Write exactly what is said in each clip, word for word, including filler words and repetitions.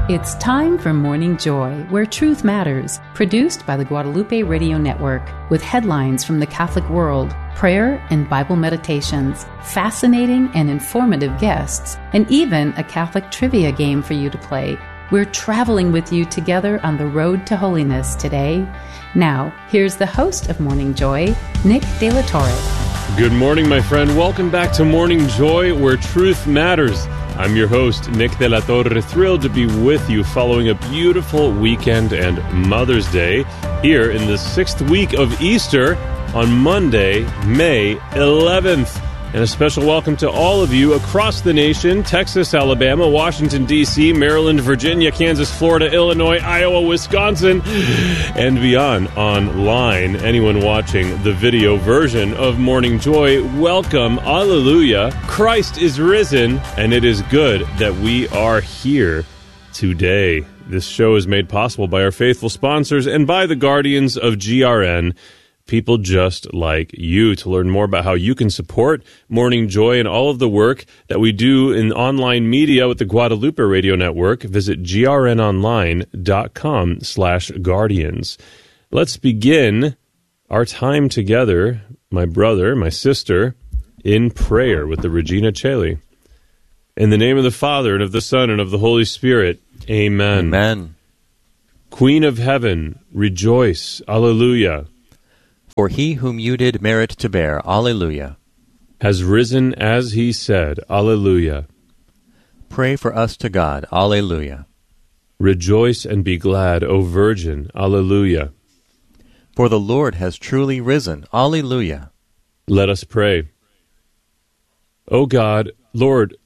It's time for Morning Joy, where truth matters, produced by the Guadalupe Radio Network, with headlines from the Catholic world, prayer and Bible meditations, fascinating and informative guests, and even a Catholic trivia game for you to play. We're traveling with you together on the road to holiness today. Now, here's the host of Morning Joy, Nick De La Torre. Good morning, my friend. Welcome back to Morning Joy, where truth matters. I'm your host, Nick De La Torre, thrilled to be with you following a beautiful weekend and Mother's Day here in the sixth week of Easter on Monday, May eleventh. And a special welcome to all of you across the nation, Texas, Alabama, Washington, D C, Maryland, Virginia, Kansas, Florida, Illinois, Iowa, Wisconsin, and beyond online. Anyone watching the video version of Morning Joy, welcome, alleluia. Christ is risen, and it is good that we are here today. This show is made possible by our faithful sponsors and by the guardians of G R N. People just like you. To learn more about how you can support Morning Joy and all of the work that we do in online media with the Guadalupe Radio Network, visit grnonline.com slash guardians. Let's begin our time together, my brother, my sister, in prayer with the Regina Coeli. In the name of the Father, and of the Son, and of the Holy Spirit, amen. Amen. Queen of heaven, rejoice, alleluia. For he whom you did merit to bear, alleluia, has risen as he said, alleluia. Pray for us to God, alleluia. Rejoice and be glad, O Virgin, alleluia. For the Lord has truly risen, alleluia. Let us pray. O God, Lord,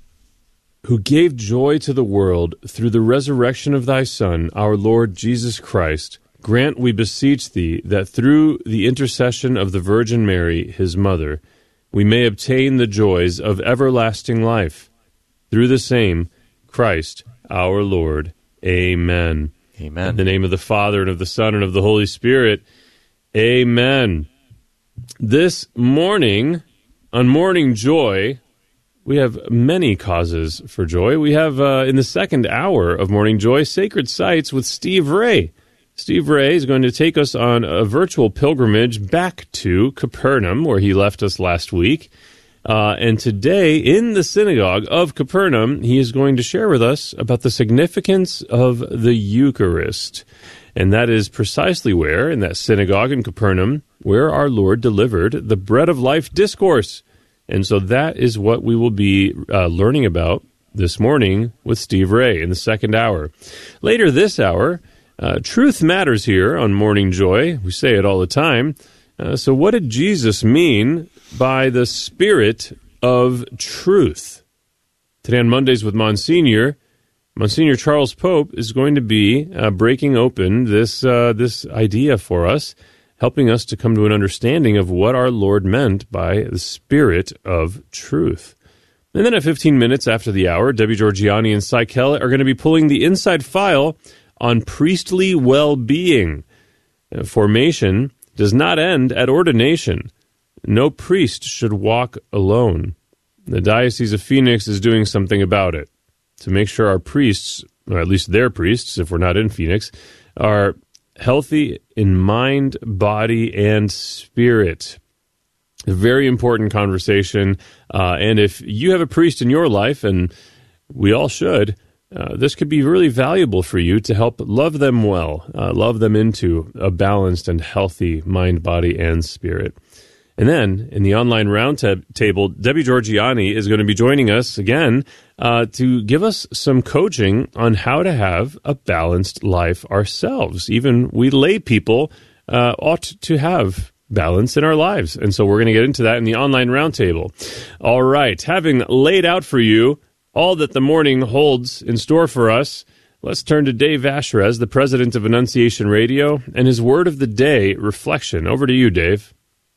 who gave joy to the world through the resurrection of thy Son, our Lord Jesus Christ, grant, we beseech thee, that through the intercession of the Virgin Mary, his mother, we may obtain the joys of everlasting life. Through the same Christ our Lord. Amen. Amen. In the name of the Father, and of the Son, and of the Holy Spirit. Amen. This morning, on Morning Joy, we have many causes for joy. We have, uh, in the second hour of Morning Joy, Sacred Sites with Steve Ray. Steve Ray is going to take us on a virtual pilgrimage back to Capernaum, where he left us last week. Uh, and today, in the synagogue of Capernaum, he is going to share with us about the significance of the Eucharist. And that is precisely where, in that synagogue in Capernaum, where our Lord delivered the Bread of Life discourse. And so that is what we will be uh, learning about this morning with Steve Ray in the second hour. Later this hour, Uh, truth matters here on Morning Joy. We say it all the time. Uh, so what did Jesus mean by the Spirit of Truth? Today on Mondays with Monsignor, Monsignor Charles Pope is going to be uh, breaking open this uh, this idea for us, helping us to come to an understanding of what our Lord meant by the Spirit of Truth. And then at fifteen minutes after the hour, Debbie Georgiani and Cy Kellett are going to be pulling the inside file on priestly well-being. Uh, formation does not end at ordination. No priest should walk alone. The Diocese of Phoenix is doing something about it to make sure our priests, or at least their priests, if we're not in Phoenix, are healthy in mind, body, and spirit. A very important conversation. Uh, and if you have a priest in your life, and we all should, Uh, this could be really valuable for you to help love them well, uh, love them into a balanced and healthy mind, body, and spirit. And then, in the online roundtable, Debbie Georgiani is going to be joining us again uh, to give us some coaching on how to have a balanced life ourselves. Even we lay people uh, ought to have balance in our lives. And so we're going to get into that in the online roundtable. All right, having laid out for you all that the morning holds in store for us, let's turn to Dave Asherez, the president of Annunciation Radio, and his word of the day reflection. Over to you, Dave.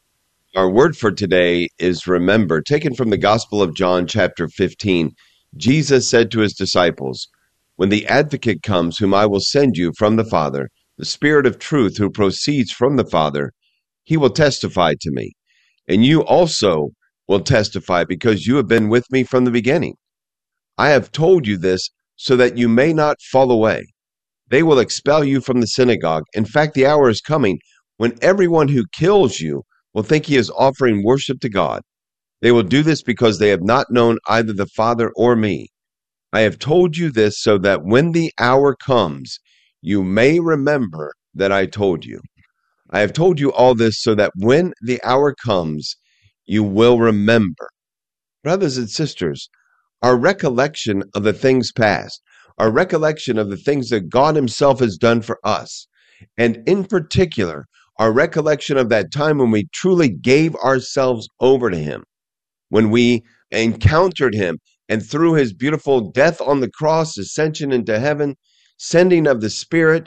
Our word for today is remember, taken from the Gospel of John, chapter fifteen. Jesus said to his disciples, "When the advocate comes, whom I will send you from the Father, the Spirit of truth who proceeds from the Father, he will testify to me. And you also will testify because you have been with me from the beginning. I have told you this so that you may not fall away. They will expel you from the synagogue. In fact, the hour is coming when everyone who kills you will think he is offering worship to God. They will do this because they have not known either the Father or me. I have told you this so that when the hour comes, you may remember that I told you. I have told you all this so that when the hour comes, you will remember. Brothers and sisters, our recollection of the things past, our recollection of the things that God himself has done for us, and in particular, our recollection of that time when we truly gave ourselves over to him, when we encountered him, and through his beautiful death on the cross, ascension into heaven, sending of the Spirit,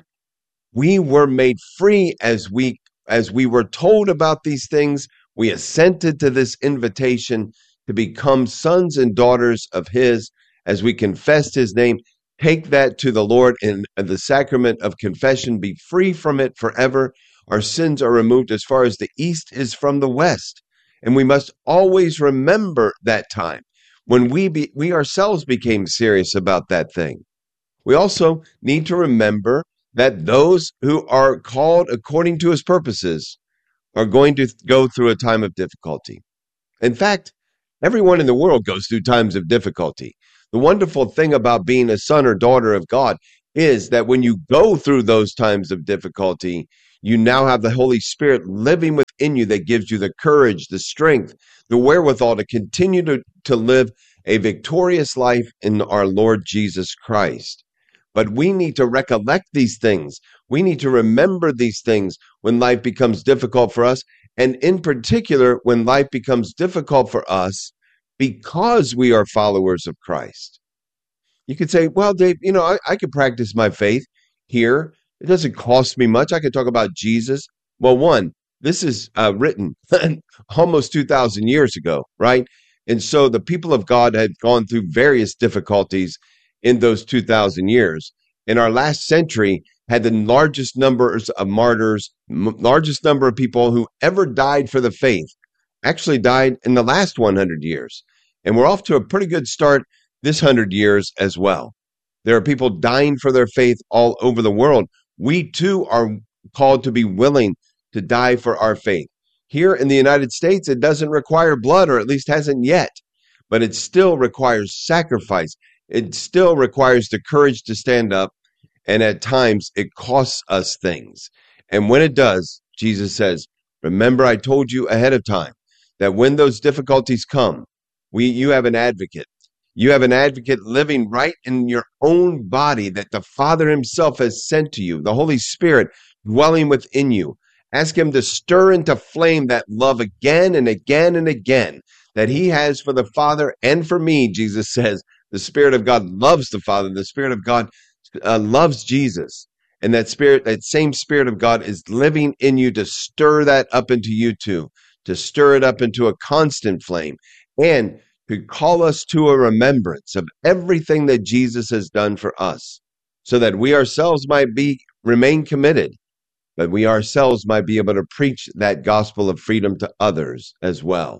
we were made free as we as we were told about these things. We assented to this invitation to become sons and daughters of his as we confessed his name. Take that to the Lord in the sacrament of confession. Be free from it forever. Our sins are removed as far as the east is from the west. And we must always remember that time when we be, we ourselves became serious about that thing. We also need to remember that those who are called according to his purposes are going to go through a time of difficulty. In fact, everyone in the world goes through times of difficulty. The wonderful thing about being a son or daughter of God is that when you go through those times of difficulty, you now have the Holy Spirit living within you that gives you the courage, the strength, the wherewithal to continue to, to live a victorious life in our Lord Jesus Christ. But we need to recollect these things. We need to remember these things when life becomes difficult for us, and in particular, when life becomes difficult for us because we are followers of Christ. You could say, well, Dave, you know, I, I could practice my faith here. It doesn't cost me much. I could talk about Jesus. Well, one, this is uh, written almost two thousand years ago, right? And so the people of God had gone through various difficulties in those two thousand years. In our last century, had the largest numbers of martyrs, m- largest number of people who ever died for the faith, actually died in the last one hundred years. And we're off to a pretty good start this one hundred years as well. There are people dying for their faith all over the world. We too are called to be willing to die for our faith. Here in the United States, it doesn't require blood, or at least hasn't yet, but it still requires sacrifice. It still requires the courage to stand up, and at times it costs us things. And when it does, Jesus says, remember, I told you ahead of time that when those difficulties come, we you have an advocate. You have an advocate living right in your own body that the Father himself has sent to you, the Holy Spirit dwelling within you. Ask him to stir into flame that love again and again and again that he has for the Father and for me. Jesus says the Spirit of God loves the Father. The Spirit of God uh, loves Jesus. And that Spirit, that same Spirit of God is living in you to stir that up into you too, to stir it up into a constant flame, and to call us to a remembrance of everything that Jesus has done for us, so that we ourselves might be remain committed, but we ourselves might be able to preach that gospel of freedom to others as well.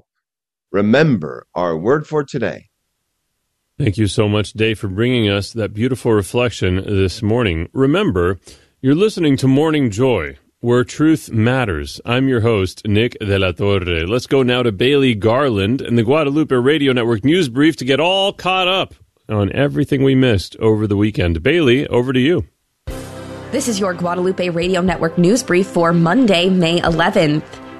Remember our word for today. Thank you so much, Dave, for bringing us that beautiful reflection this morning. Remember, you're listening to Morning Joy, where truth matters. I'm your host, Nick De La Torre. Let's go now to Bailey Garland and the Guadalupe Radio Network News Brief to get all caught up on everything we missed over the weekend. Bailey, over to you. This is your Guadalupe Radio Network News Brief for Monday, May eleventh.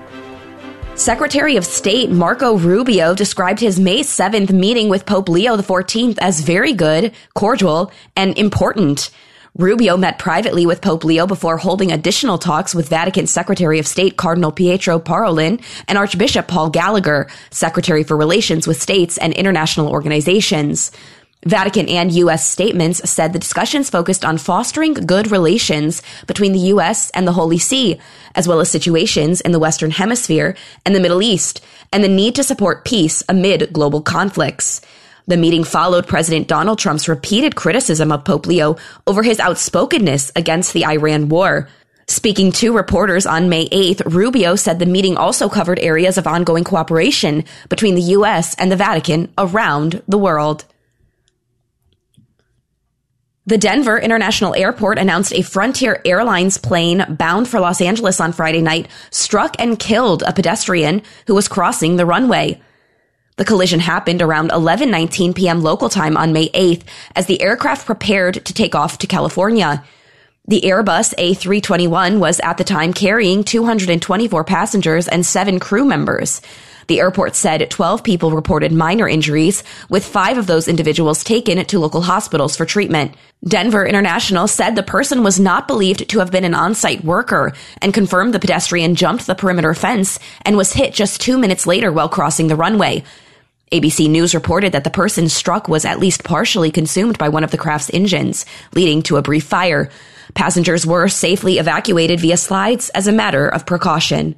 Secretary of State Marco Rubio described his May seventh meeting with Pope Leo the fourteenth as very good, cordial, and important. Rubio met privately with Pope Leo before holding additional talks with Vatican Secretary of State Cardinal Pietro Parolin and Archbishop Paul Gallagher, Secretary for Relations with States and International Organizations. Vatican and U S statements said the discussions focused on fostering good relations between the U S and the Holy See, as well as situations in the Western Hemisphere and the Middle East, and the need to support peace amid global conflicts. The meeting followed President Donald Trump's repeated criticism of Pope Leo over his outspokenness against the Iran war. Speaking to reporters on May eighth, Rubio said the meeting also covered areas of ongoing cooperation between the U S and the Vatican around the world. The Denver International Airport announced a Frontier Airlines plane bound for Los Angeles on Friday night struck and killed a pedestrian who was crossing the runway. The collision happened around eleven nineteen p.m. local time on May eighth as the aircraft prepared to take off to California. The Airbus A three twenty-one was at the time carrying two hundred twenty-four passengers and seven crew members. The airport said twelve people reported minor injuries, with five of those individuals taken to local hospitals for treatment. Denver International said the person was not believed to have been an on-site worker and confirmed the pedestrian jumped the perimeter fence and was hit just two minutes later while crossing the runway. A B C News reported that the person struck was at least partially consumed by one of the craft's engines, leading to a brief fire. Passengers were safely evacuated via slides as a matter of precaution.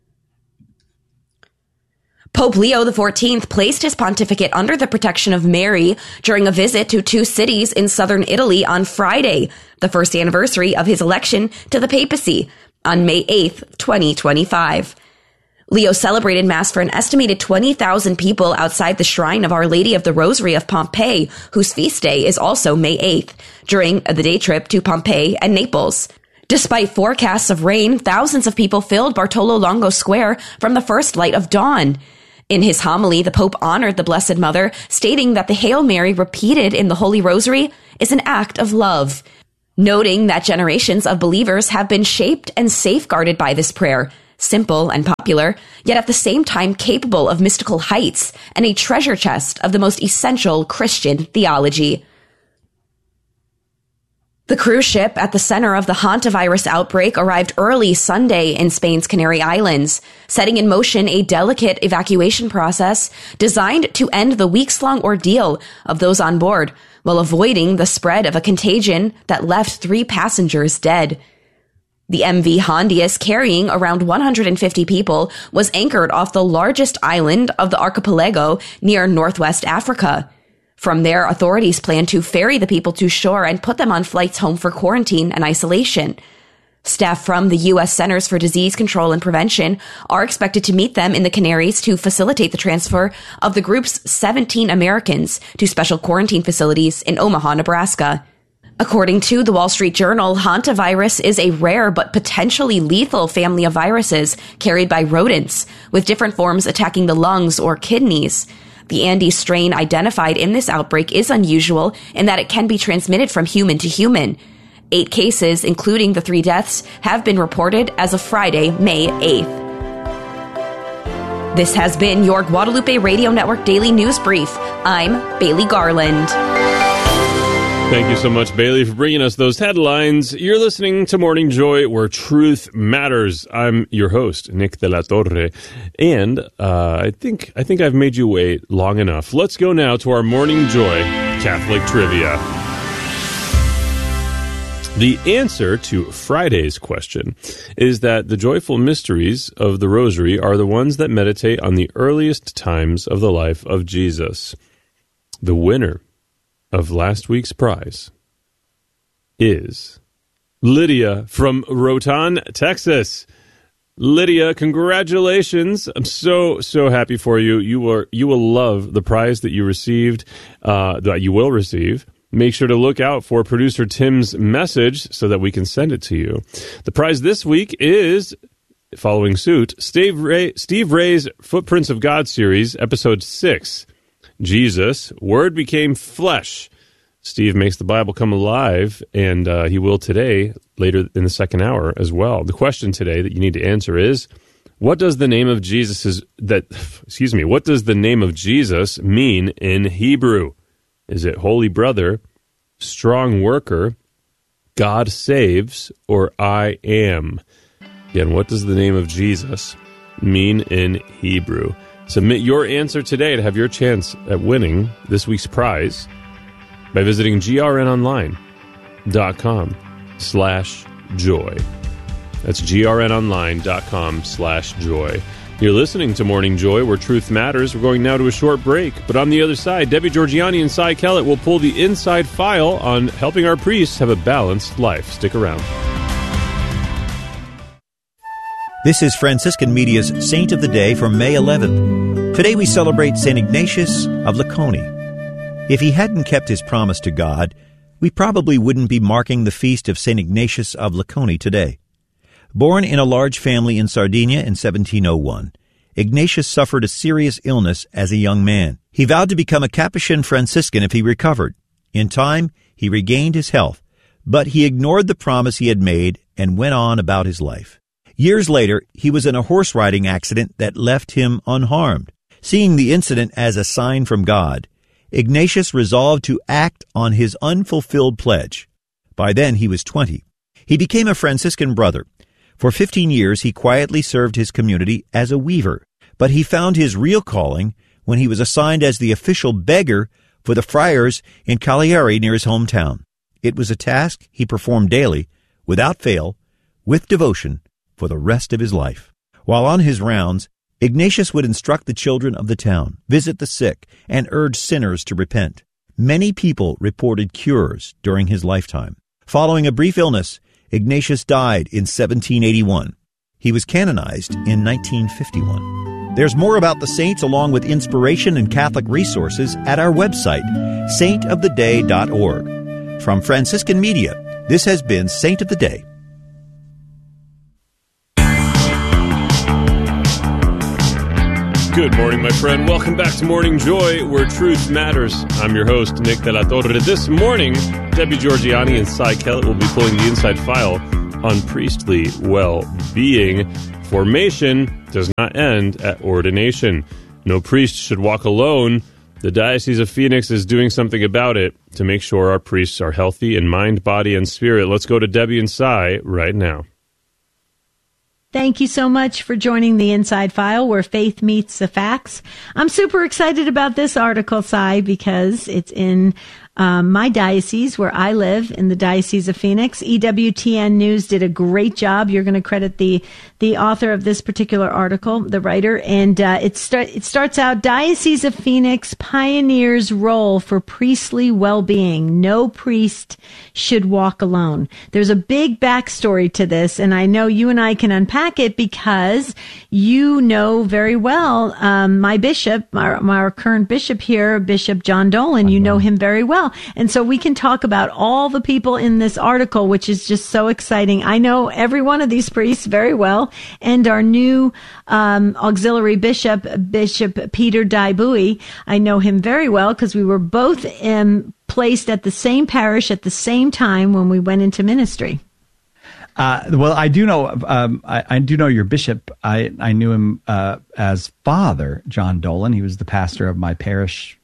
Pope Leo the fourteenth placed his pontificate under the protection of Mary during a visit to two cities in southern Italy on Friday, the first anniversary of his election to the papacy, on May eighth, twenty twenty-five. Leo celebrated Mass for an estimated twenty thousand people outside the shrine of Our Lady of the Rosary of Pompeii, whose feast day is also May eighth, during the day trip to Pompeii and Naples. Despite forecasts of rain, thousands of people filled Bartolo Longo Square from the first light of dawn. In his homily, the Pope honored the Blessed Mother, stating that the Hail Mary repeated in the Holy Rosary is an act of love, noting that generations of believers have been shaped and safeguarded by this prayer, simple and popular, yet at the same time capable of mystical heights and a treasure chest of the most essential Christian theology. The cruise ship at the center of the hantavirus outbreak arrived early Sunday in Spain's Canary Islands, setting in motion a delicate evacuation process designed to end the weeks-long ordeal of those on board while avoiding the spread of a contagion that left three passengers dead. The M V Hondius, carrying around one hundred fifty people, was anchored off the largest island of the archipelago near northwest Africa. From there, authorities plan to ferry the people to shore and put them on flights home for quarantine and isolation. Staff from the U S Centers for Disease Control and Prevention are expected to meet them in the Canaries to facilitate the transfer of the group's seventeen Americans to special quarantine facilities in Omaha, Nebraska. According to the Wall Street Journal, hantavirus is a rare but potentially lethal family of viruses carried by rodents, with different forms attacking the lungs or kidneys. The Andes strain identified in this outbreak is unusual in that it can be transmitted from human to human. Eight cases, including the three deaths, have been reported as of Friday, May eighth. This has been your Guadalupe Radio Network Daily News Brief. I'm Bailey Garland. Thank you so much, Bailey, for bringing us those headlines. You're listening to Morning Joy, where truth matters. I'm your host, Nick de la Torre, and uh, I think I think I've made you wait long enough. Let's go now to our Morning Joy Catholic Trivia. The answer to Friday's question is that the joyful mysteries of the Rosary are the ones that meditate on the earliest times of the life of Jesus. The winner of last week's prize is Lydia from Rotan, Texas. Lydia, congratulations. I'm so, so happy for you. You will, you will love the prize that you received, uh, that you will receive. Make sure to look out for producer Tim's message so that we can send it to you. The prize this week is, following suit, Steve, Ray, Steve Ray's Footprints of God series, episode six. Jesus, Word became flesh. Steve makes the Bible come alive, and uh, he will today, later in the second hour as well. The question today that you need to answer is, what does the name of Jesus is that? Excuse me. What does the name of Jesus mean in Hebrew? Is it Holy Brother, Strong Worker, God Saves, or I Am? Again, what does the name of Jesus mean in Hebrew? Submit your answer today to have your chance at winning this week's prize by visiting grnonline.com slash joy. That's grnonline.com slash joy. You're listening to Morning Joy, where truth matters. We're going now to a short break, but on the other side, Debbie Georgiani and Cy Kellett will pull the inside file on helping our priests have a balanced life. Stick around. This is Franciscan Media's Saint of the Day for May eleventh. Today we celebrate Saint Ignatius of Leuconi. If he hadn't kept his promise to God, we probably wouldn't be marking the feast of Saint Ignatius of Laconi today. Born in a large family in Sardinia in seventeen oh one, Ignatius suffered a serious illness as a young man. He vowed to become a Capuchin Franciscan if he recovered. In time, he regained his health, but he ignored the promise he had made and went on about his life. Years later, he was in a horse riding accident that left him unharmed. Seeing the incident as a sign from God, Ignatius resolved to act on his unfulfilled pledge. By then, he was twenty. He became a Franciscan brother. For fifteen years, he quietly served his community as a weaver, but he found his real calling when he was assigned as the official beggar for the friars in Cagliari near his hometown. It was a task he performed daily, without fail, with devotion, for the rest of his life. While on his rounds, Ignatius would instruct the children of the town, visit the sick, and urge sinners to repent. Many people reported cures during his lifetime. Following a brief illness, Ignatius died in seventeen eighty-one. He was canonized in nineteen fifty-one. There's more about the saints along with inspiration and Catholic resources at our website, saint of the day dot org. From Franciscan Media, this has been Saint of the Day. Good morning, my friend. Welcome back to Morning Joy, where truth matters. I'm your host, Nick De La Torre. This morning, Debbie Georgiani and Cy Kellett will be pulling the inside file on priestly well-being. Formation does not end at ordination. No priest should walk alone. The Diocese of Phoenix is doing something about it to make sure our priests are healthy in mind, body, and spirit. Let's go to Debbie and Cy right now. Thank you so much for joining the Inside File, where faith meets the facts. I'm super excited about this article, Cy, because it's in um, my diocese where I live, in the Diocese of Phoenix. E W T N News did a great job. You're going to credit the the author of this particular article, the writer, and uh, it, start, it starts out, Diocese of Phoenix pioneers role for priestly well-being. No priest should walk alone. There's a big backstory to this, and I know you and I can unpack it because you know very well um, my bishop, our, our current bishop here, Bishop John Dolan. You know him very well. And so we can talk about all the people in this article, which is just so exciting. I know every one of these priests very well. And our new um, auxiliary bishop, Bishop Peter Daibui, I know him very well because we were both um, placed at the same parish at the same time when we went into ministry. Uh, well, I do know. Um, I, I do know your bishop. I I knew him uh, as Father John Dolan. He was the pastor of my parish,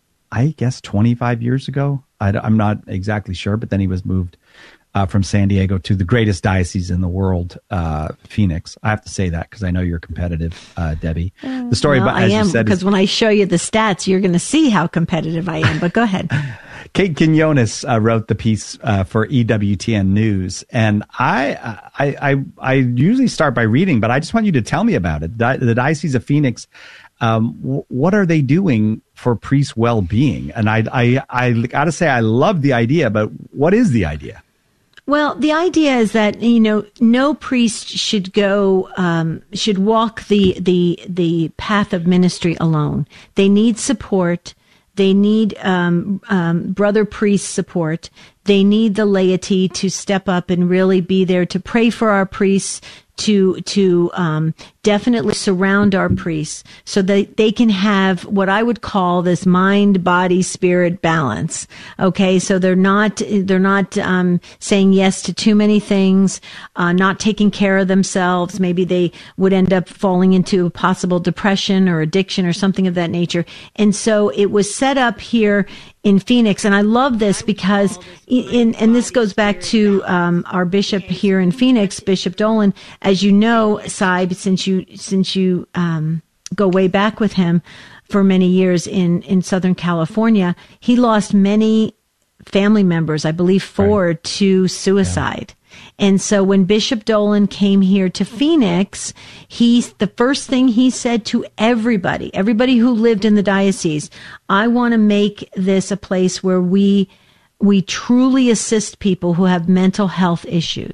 I guess, twenty-five years ago. I, I'm not exactly sure, but then he was moved uh, from San Diego to the greatest diocese in the world, uh, Phoenix. I have to say that because I know you're competitive, uh, Debbie. Uh, the story, well, about, as I am, you said, because is, when I show you the stats, you're going to see how competitive I am. But go ahead. Kate Quinones uh, wrote the piece uh, for E W T N News, and I, I, I, I usually start by reading, but I just want you to tell me about it. Di- the Diocese of Phoenix, um, w- what are they doing for priest well-being? And I, I, I got to say, I love the idea, but what is the idea? Well, the idea is that, you know, no priest should go, um, should walk the, the, the path of ministry alone. They need support. They need um, um, brother priest support. They need the laity to step up and really be there to pray for our priests, to to um, definitely surround our priests so that they can have what I would call this mind, body, spirit balance. Okay, so they're not they're not um, saying yes to too many things, uh, not taking care of themselves. Maybe they would end up falling into a possible depression or addiction or something of that nature. And so it was set up here in Phoenix, and I love this because, in, and this goes back to um, our bishop here in Phoenix, Bishop Dolan. As you know, Saib, since you since you um, go way back with him for many years in in Southern California, he lost many family members, I believe four, right, to suicide. Yeah. And so when Bishop Dolan came here to Phoenix, he, the first thing he said to everybody, everybody who lived in the diocese, I want to make this a place where we, we truly assist people who have mental health issues.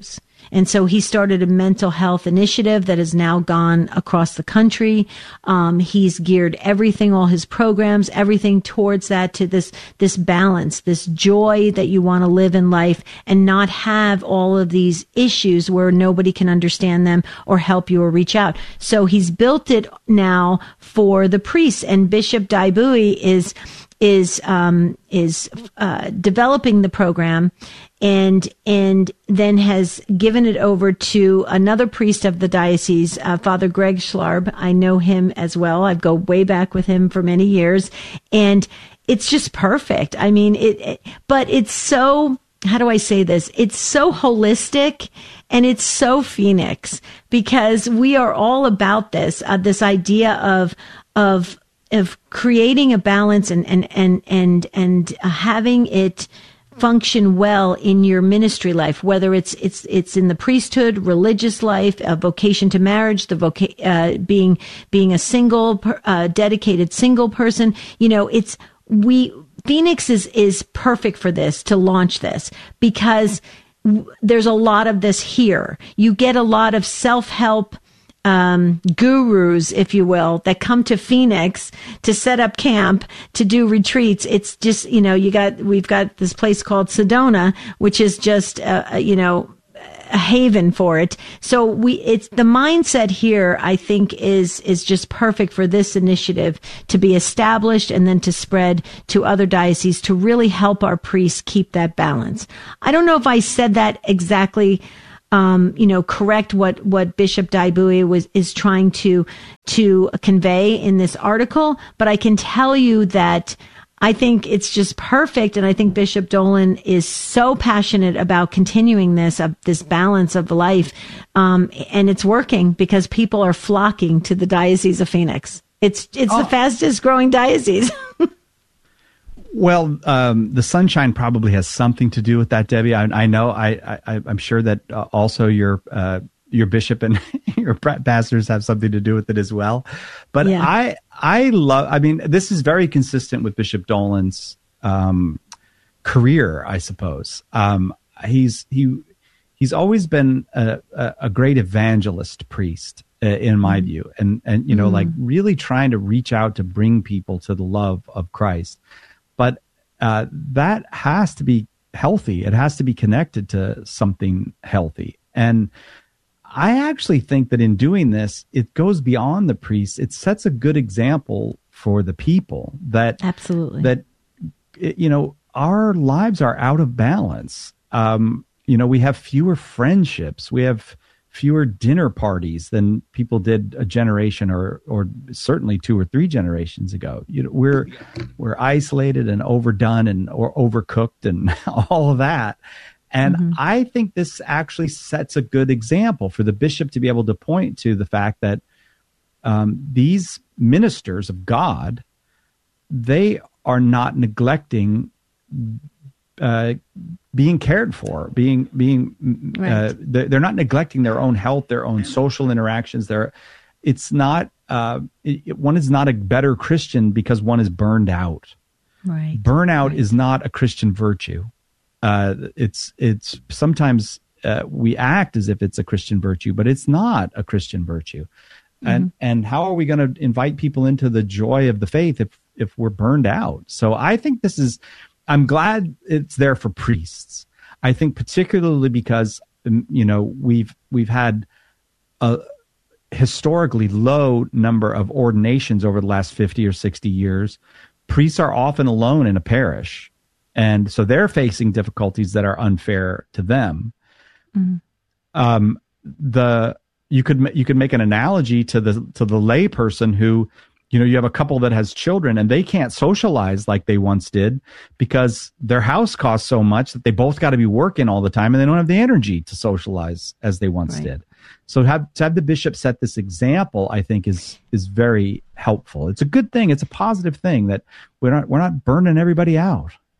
And so he started a mental health initiative that has now gone across the country. Um, he's geared everything, all his programs, everything towards that, to this, this balance, this joy that you want to live in life and not have all of these issues where nobody can understand them or help you or reach out. So he's built it now for the priests, and Bishop Daibui is is um, is uh, developing the program, and and then has given it over to another priest of the diocese, uh, Father Greg Schlarb. I know him as well. I go way back with him for many years, and it's just perfect. I mean, it, it but it's so, how do I say this? It's so holistic and it's so Phoenix, because we are all about this, uh, this idea of, of, of creating a balance and, and, and, and, and uh, having it function well in your ministry life, whether it's, it's, it's in the priesthood, religious life, a vocation to marriage, the voca- uh, being, being a single, uh, dedicated single person. You know, it's, we, Phoenix is, is perfect for this, to launch this, because w- there's a lot of this here. You get a lot of self-help um, gurus, if you will, that come to Phoenix to set up camp, to do retreats. It's just, you know, you got, we've got this place called Sedona, which is just, uh, you know, a haven for it. So we, it's the mindset here, I think, is, is just perfect for this initiative to be established and then to spread to other dioceses to really help our priests keep that balance. I don't know if I said that exactly, um, you know, correct what, what Bishop Daibui was, is trying to, to convey in this article, but I can tell you that I think it's just perfect. And I think Bishop Dolan is so passionate about continuing this, of this balance of life. Um, and it's working because people are flocking to the Diocese of Phoenix. It's, it's oh. the fastest growing diocese. Well, um, the sunshine probably has something to do with that, Debbie. I, I know. I, I, I'm sure that uh, also your uh, your bishop and your pastors have something to do with it as well. But yeah. I I love. I mean, this is very consistent with Bishop Dolan's um, career, I suppose. Um, he's he he's always been a, a, a great evangelist priest, uh, in my mm-hmm. view, and and you know, mm-hmm. like really trying to reach out to bring people to the love of Christ. But uh, that has to be healthy. It has to be connected to something healthy. And I actually think that in doing this, it goes beyond the priests. It sets a good example for the people that absolutely that you know, our lives are out of balance. Um, you know, we have fewer friendships. We have fewer dinner parties than people did a generation or or certainly two or three generations ago. You know, we're we're isolated and overdone and or overcooked and all of that. And mm-hmm. I think this actually sets a good example for the bishop to be able to point to the fact that um, these ministers of God, they are not neglecting uh, being cared for, being being right. uh, they're, they're not neglecting their own health, their own social interactions. They're, it's not uh, it, one is not a better Christian because one is burned out. Right. Burnout right. is not a Christian virtue. Uh, it's it's sometimes uh, we act as if it's a Christian virtue, but it's not a Christian virtue. Mm-hmm. And and how are we going to invite people into the joy of the faith if if we're burned out? So I think this is. I'm glad it's there for priests. I think particularly because you know we've we've had a historically low number of ordinations over the last fifty or sixty years. Priests are often alone in a parish. And so they're facing difficulties that are unfair to them. Mm-hmm. Um, the you could you could make an analogy to the to the lay person who, you know, you have a couple that has children and they can't socialize like they once did because their house costs so much that they both got to be working all the time and they don't have the energy to socialize as they once right. did. So have, to have the bishop set this example, I think is is very helpful. It's a good thing. It's a positive thing that we're not we're not burning everybody out.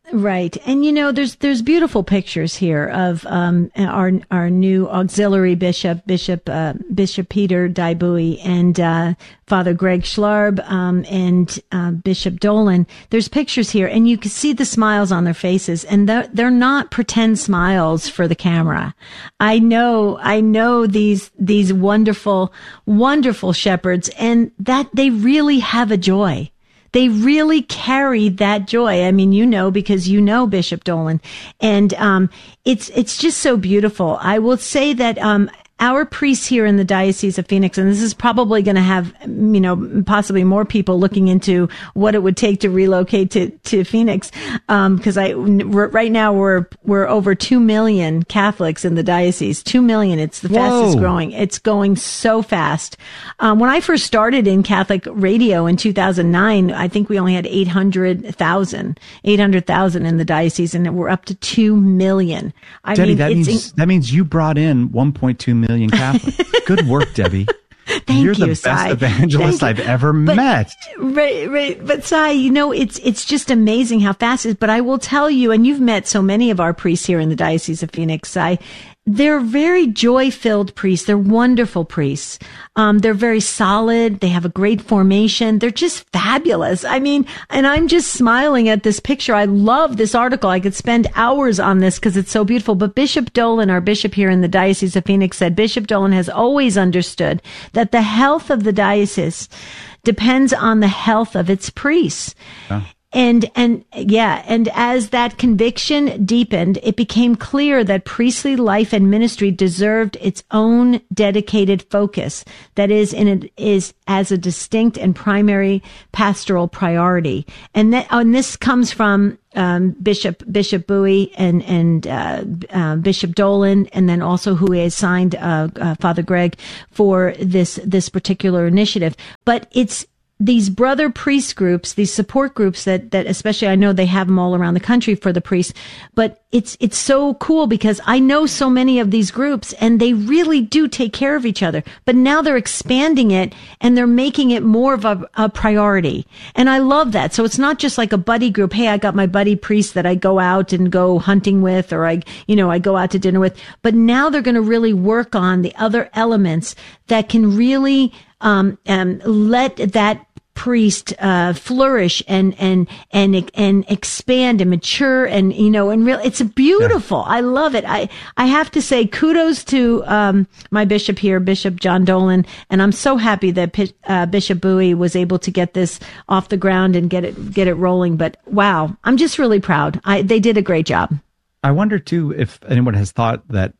Right. And, you know, there's there's beautiful pictures here of um, our our new auxiliary bishop, Bishop uh, Bishop Peter Daibui, and uh, Father Greg Schlarb, um, and uh, Bishop Dolan. There's pictures here, and you can see the smiles on their faces, and they're, they're not pretend smiles for the camera. I know, I know these these wonderful, wonderful shepherds, and that they really have a joy. They really carry that joy. I mean, you know, because you know Bishop Dolan, and um, it's it's just so beautiful. I will say that um, our priests here in the Diocese of Phoenix, and this is probably going to have, you know, possibly more people looking into what it would take to relocate to, to Phoenix. Um, cause I, right now we're, we're over two million Catholics in the diocese. two million. It's the fastest Whoa. growing. It's going so fast. Um, when I first started in Catholic radio in two thousand nine, I think we only had eight hundred thousand, eight hundred thousand in the diocese, and we're up to two million. I Debbie, mean, that it's means, in- that means you brought in one point two million Catholics. Good work, Debbie. Thank You're you, the best Sai. evangelist Thank I've you. ever But- met. Right, right. But Sai, you know, it's, it's just amazing how fast it is. But I will tell you, and you've met so many of our priests here in the Diocese of Phoenix, Sai, they're very joy-filled priests. They're wonderful priests. Um, they're very solid. They have a great formation. They're just fabulous. I mean, and I'm just smiling at this picture. I love this article. I could spend hours on this because it's so beautiful. But Bishop Dolan, our bishop here in the Diocese of Phoenix, said Bishop Dolan has always understood that the health of the diocese depends on the health of its priests. Oh. And, and yeah, and as that conviction deepened, it became clear that priestly life and ministry deserved its own dedicated focus. That is, in it is as a distinct and primary pastoral priority. And that, and this comes from, um, Bishop, Bishop Bowie and, and, uh, uh, Bishop Dolan, and then also who has signed, uh, uh, Father Greg for this, this particular initiative. But it's, these brother priest groups, these support groups that, that especially I know they have them all around the country for the priests, but it's, it's so cool because I know so many of these groups and they really do take care of each other, but now they're expanding it and they're making it more of a, a priority. And I love that. So it's not just like a buddy group. Hey, I got my buddy priest that I go out and go hunting with, or I, you know, I go out to dinner with, but now they're going to really work on the other elements that can really, um, um, let that priest uh flourish and and and and expand and mature, and you know, and real it's beautiful. Yeah. I love it. I I have to say kudos to um my bishop here, Bishop John Dolan, and I'm so happy that uh, Bishop Bowie was able to get this off the ground and get it get it rolling. But wow, I'm just really proud. I they did a great job. I wonder too if anyone has thought that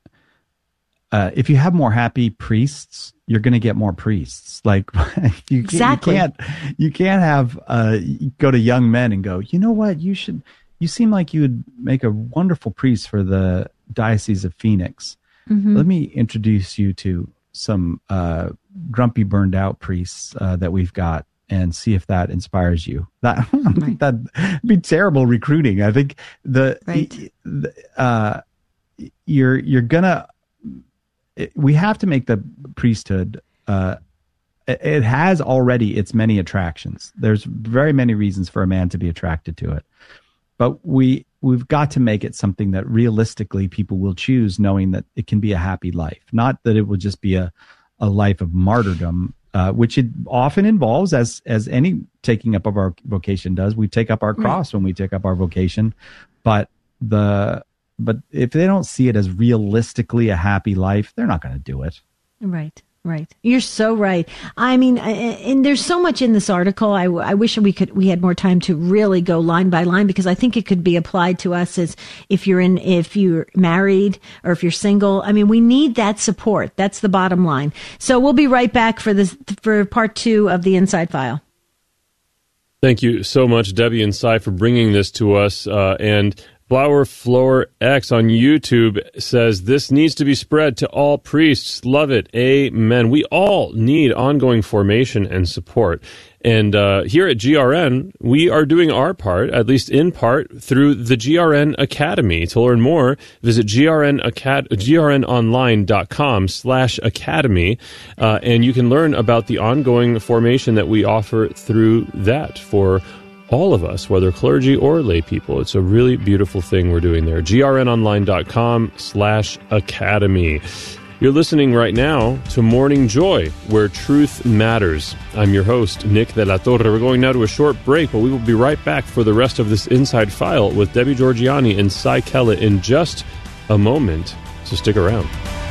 uh if you have more happy priests, you're going to get more priests. Like you, exactly. you can't, you can't have, uh, go to young men and go, you know what, you should, you seem like you would make a wonderful priest for the Diocese of Phoenix. Mm-hmm. Let me introduce you to some, uh, grumpy, burned out priests, uh, that we've got, and see if that inspires you. That, right. That'd be terrible recruiting. I think the, right. the uh, you're, you're gonna, we have to make the priesthood, uh, it has already its many attractions. There's very many reasons for a man to be attracted to it, but we, we've got to make it something that realistically people will choose, knowing that it can be a happy life, not that it will just be a, a life of martyrdom, uh, which it often involves, as, as any taking up of our vocation does. We take up our cross right. when we take up our vocation, but the, But if they don't see it as realistically a happy life, they're not going to do it. Right, right. You're so right. I mean, and there's so much in this article. I, I wish we could we had more time to really go line by line, because I think it could be applied to us as if you're in if you're married or if you're single. I mean, we need that support. That's the bottom line. So we'll be right back for this for part two of the Inside File. Thank you so much, Debbie and Sai, for bringing this to us. Uh, and Flower Floor X on YouTube says, this needs to be spread to all priests. Love it. Amen. We all need ongoing formation and support. And uh, here at G R N, we are doing our part, at least in part, through the G R N Academy. To learn more, visit grn acad- grnonline.com slash academy, uh, and you can learn about the ongoing formation that we offer through that for all of us, whether clergy or lay people. It's a really beautiful thing we're doing there. grnonline.com slash academy. You're listening right now to Morning Joy, where truth matters. I'm your host, Nick de la Torre. We're going now to a short break, but we will be right back for the rest of this Inside File with Debbie Georgianni and Cy Kellett in just a moment. So stick around.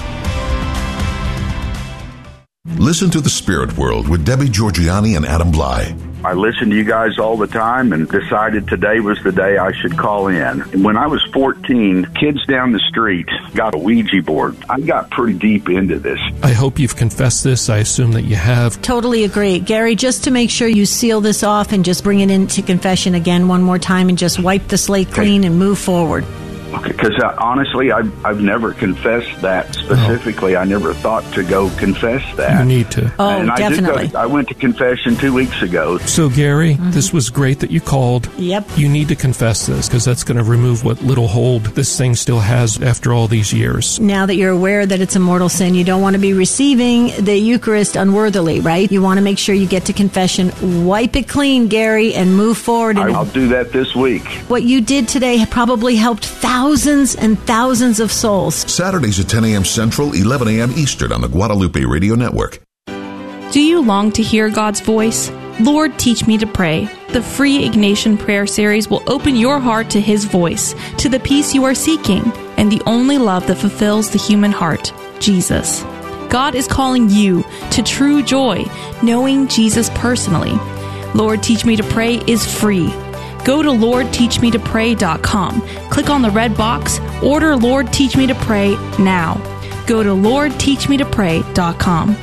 Listen to The Spirit World with Debbie Georgianni and Adam Bly. I listen to you guys all the time and decided today was the day I should call in. When I was fourteen, kids down the street got a Ouija board. I got pretty deep into this. I hope you've confessed this. I assume that you have. Totally agree. Gary, just to make sure you seal this off and just bring it into confession again one more time and just wipe the slate clean and move forward. Because uh, honestly, I've, I've never confessed that specifically. Oh. I never thought to go confess that. You need to. Oh, and I definitely. Did go, I went to confession two weeks ago. So, Gary, mm-hmm. this was great that you called. Yep. You need to confess this because that's going to remove what little hold this thing still has after all these years. Now that you're aware that it's a mortal sin, you don't want to be receiving the Eucharist unworthily, right? You want to make sure you get to confession, wipe it clean, Gary, and move forward. And I'll do that this week. What you did today probably helped thousands Thousands and thousands of souls. Saturdays at ten a.m. Central, eleven a.m. Eastern on the Guadalupe Radio Network. Do you long to hear God's voice? Lord, Teach Me to Pray. The free Ignatian Prayer Series will open your heart to His voice, to the peace you are seeking, and the only love that fulfills the human heart, Jesus. God is calling you to true joy, knowing Jesus personally. Lord, Teach Me to Pray is free. Go to Lord Teach Me to Pray dot com. Click on the red box. Order Lord Teach Me to Pray now. Go to Lord Teach Me to Pray dot com.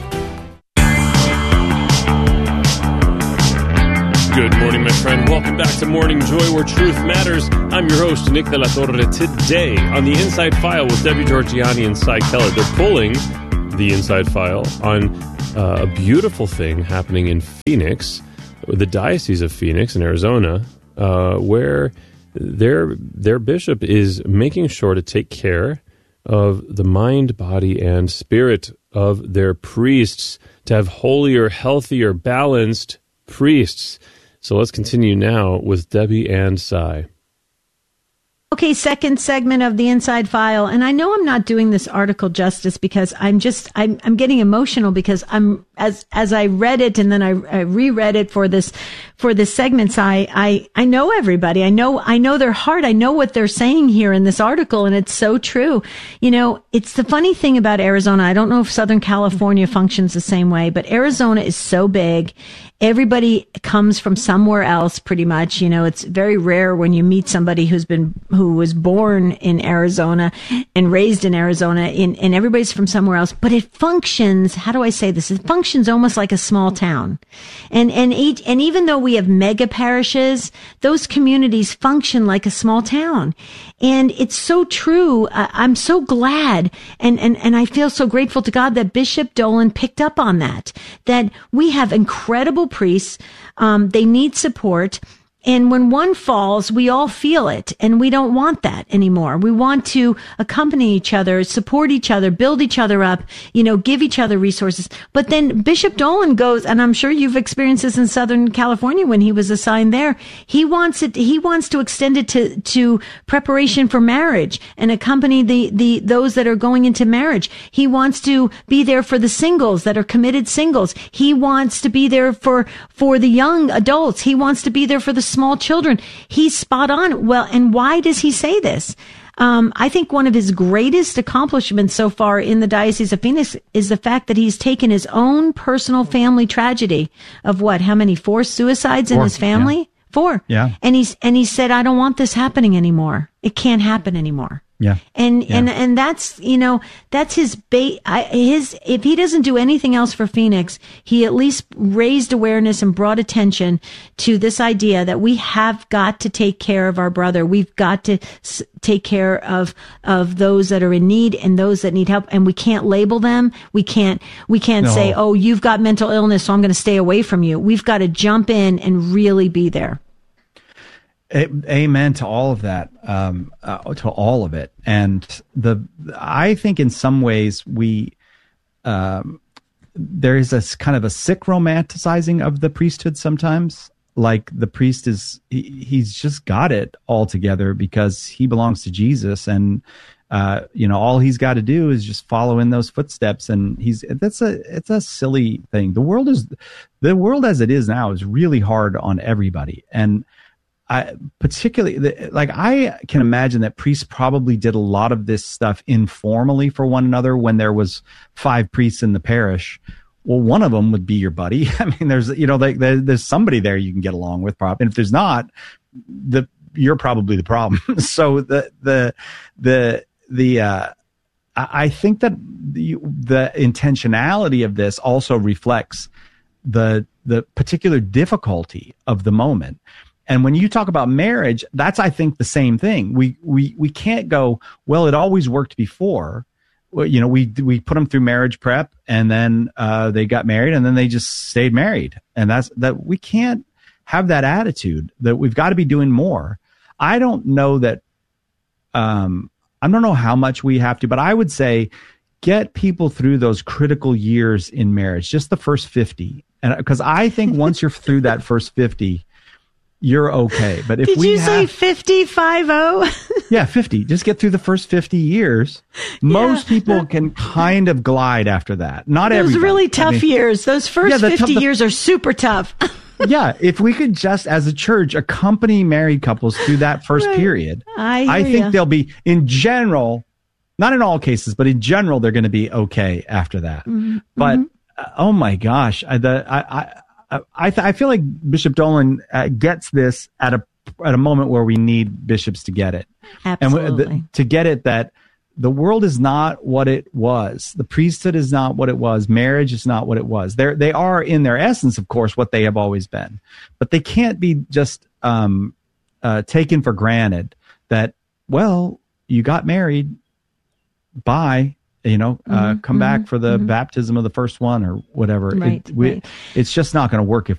Good morning, my friend. Welcome back to Morning Joy, where truth matters. I'm your host, Nick de la Torre. Today, on the Inside File with Debbie Georgianni and Cy Kellett, they're pulling the Inside File on uh, a beautiful thing happening in Phoenix, the Diocese of Phoenix in Arizona, Uh, where their their bishop is making sure to take care of the mind, body, and spirit of their priests, to have holier, healthier, balanced priests. So let's continue now with Debbie and Cy. Okay, second segment of the Inside File. And I know I'm not doing this article justice because I'm just, I'm, I'm getting emotional because I'm, as, as I read it and then I, I reread it for this, for this segments, I, I, I know everybody. I know, I know their heart. I know what they're saying here in this article. And it's so true. You know, it's the funny thing about Arizona. I don't know if Southern California functions the same way, but Arizona is so big. Everybody comes from somewhere else, pretty much. You know, it's very rare when you meet somebody who's been, who was born in Arizona and raised in Arizona, in, and everybody's from somewhere else. But it functions, how do I say this? It functions almost like a small town. And, and, each, and even though we have mega parishes, those communities function like a small town. And it's so true. Uh, I'm so glad. And, and, and I feel so grateful to God that Bishop Dolan picked up on that, that we have incredible priests. Um, they need support. And when one falls, we all feel it, and we don't want that anymore. We want to accompany each other, support each other, build each other up, you know, give each other resources. But then Bishop Dolan goes, and I'm sure you've experienced this in Southern California when he was assigned there. He wants it, he wants to extend it to, to preparation for marriage and accompany the, the, those that are going into marriage. He wants to be there for the singles that are committed singles. He wants to be there for, for the young adults. He wants to be there for the small children. He's spot on. Well, and why does he say this? Um, I think one of his greatest accomplishments so far in the Diocese of Phoenix is the fact that he's taken his own personal family tragedy of what, how many, four suicides Four, in his family? Yeah. Four. Yeah. And he's, and he said, I don't want this happening anymore. It can't happen anymore. Yeah. And, yeah. and, and that's, you know, that's his bait. His, if he doesn't do anything else for Phoenix, he at least raised awareness and brought attention to this idea that we have got to take care of our brother. We've got to s- take care of, of those that are in need and those that need help. And we can't label them. We can't, we can't No. say, oh, you've got mental illness, so I'm going to stay away from you. We've got to jump in and really be there. Amen to all of that, um, uh, to all of it. And the, I think in some ways we, um, there is a kind of a sick romanticizing of the priesthood sometimes. like the priest is, he, he's just got it all together because he belongs to Jesus. And, uh, you know, all he's got to do is just follow in those footsteps. And he's, that's a, it's a silly thing. The world is, the world as it is now is really hard on everybody. And I particularly, like, I can imagine that priests probably did a lot of this stuff informally for one another when there was five priests in the parish. Well, one of them would be your buddy. I mean, there's, you know, like there, there's somebody there you can get along with. Probably. And if there's not, the, you're probably the problem. So the, the, the, the, uh, I think that the, the intentionality of this also reflects the, the particular difficulty of the moment. And when you talk about marriage, that's, I think, the same thing. We, we, we can't go, well, it always worked before. Well, you know, we, we put them through marriage prep and then, uh, they got married and then they just stayed married. And that's that we can't have that attitude that we've got to be doing more. I don't know that, um, I don't know how much we have to, but I would say get people through those critical years in marriage, just the first fifty. And because I think once you're through that first fifty, you're okay. But if Did we you have, say fifty-five oh? Yeah, fifty. Just get through the first fifty years. Most yeah. people can kind of glide after that. Not Those everybody. really tough I mean, years. Those first yeah, the, fifty the, years are super tough. Yeah, if we could just, as a church, accompany married couples through that first right. period, I, I think ya. they'll be, in general, not in all cases, but in general, they're going to be okay after that. Mm-hmm. But uh, oh my gosh, I, the, I, I, I, th- I feel like Bishop Dolan uh, gets this at a at a moment where we need bishops to get it. Absolutely. And w- the, to get it that the world is not what it was. The priesthood is not what it was. Marriage is not what it was. They're, they are in their essence, of course, what they have always been. But they can't be just um, uh, taken for granted that, well, you got married, bye. You know, uh, mm-hmm, come mm-hmm, back for the mm-hmm. baptism of the first one or whatever. Right, it, we, right. It's just not going to work if